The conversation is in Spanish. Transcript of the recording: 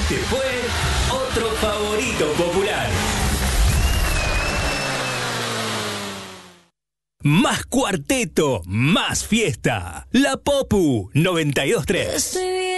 Este fue otro favorito popular. Más cuarteto, más fiesta. La Popu 92.3.